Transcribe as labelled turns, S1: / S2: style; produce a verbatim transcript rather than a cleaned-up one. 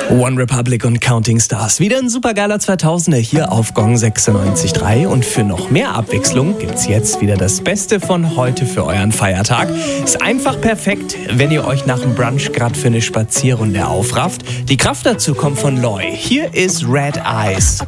S1: One Republic und Counting Stars. Wieder ein supergeiler zweitausender hier auf Gong sechsundneunzig Komma drei. Und für noch mehr Abwechslung gibt's jetzt wieder das Beste von heute für euren Feiertag. Ist einfach perfekt, wenn ihr euch nach dem Brunch gerade für eine Spazierrunde aufrafft. Die Kraft dazu kommt von Loy. Hier ist Red Eyes.